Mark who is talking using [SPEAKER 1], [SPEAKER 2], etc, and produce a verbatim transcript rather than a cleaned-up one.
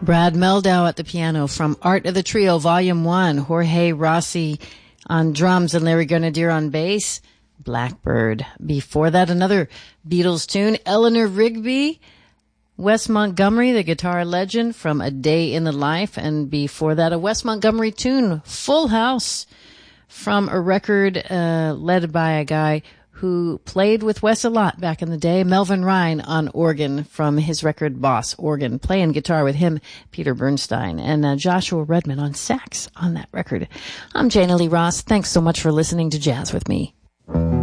[SPEAKER 1] Brad Meldau at the piano from Art of the Trio, Volume one. Jorge Rossi on drums and Larry Grenadier on bass. Blackbird. Before that, another Beatles tune. Eleanor Rigby, Wes Montgomery, the guitar legend from A Day in the Life. And before that, a Wes Montgomery tune, Full House, from a record uh, led by a guy who played with Wes a lot back in the day, Melvin Ryan on organ from his record Boss Organ, playing guitar with him, Peter Bernstein, and uh, Joshua Redman on sax on that record. I'm Jana Lee Ross. Thanks so much for listening to Jazz with Me.